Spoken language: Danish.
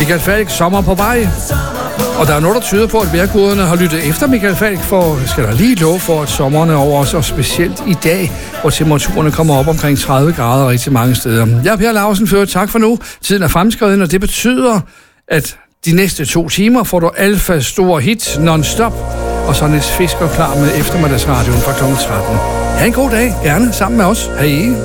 Michael Falk, sommer på vej. Og der er noget, der tyder på, at vejrguderne har lyttet efter Michael Falk, for skal der lige love for, at sommeren er over os, og specielt i dag, hvor temperaturerne kommer op omkring 30 grader rigtig mange steder. Jeg er Per Lausen, før tak for nu. Tiden er fremskreden, og det betyder, at de næste 2 timer får du Alfa store hit non-stop, og så Niels Fisker klar med eftermiddagsradioen fra kl. 13. Ha' en god dag, gerne sammen med os. Hej.